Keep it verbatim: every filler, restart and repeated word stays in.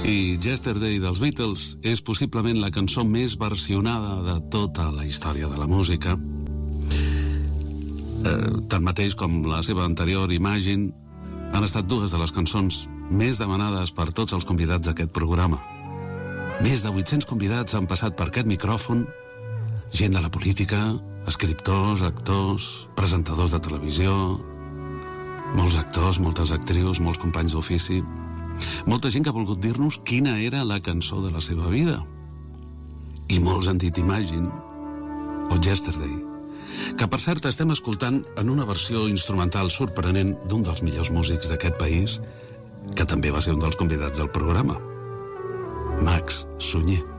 I Yesterday dels Beatles és possiblement la cançó més versionada de tota la història de la música. Eh, tanmateix, com la seva anterior Imagine, han estat dues de les cançons més demanades per tots els convidats d'aquest programa. Més de vuit-cents convidats han passat per aquest micròfon, gent de la política, escriptors, actors, presentadors de televisió, molts actors, moltes actrius, molts companys d'ofici, molta gent que ha volgut dir-nos quina era la cançó de la seva vida. I molts han dit Imagine o Yesterday, que per cert estem escoltant en una versió instrumental sorprenent d'un dels millors músics d'aquest país, que també va ser un dels convidats del programa, Max Sunyer.